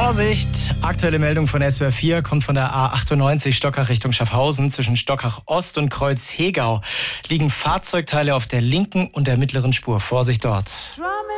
Vorsicht! Aktuelle Meldung von SWR 4 kommt von der A98 Stockach Richtung Schaffhausen. Zwischen Stockach Ost und Kreuz Hegau liegen Fahrzeugteile auf der linken und der mittleren Spur. Vorsicht dort!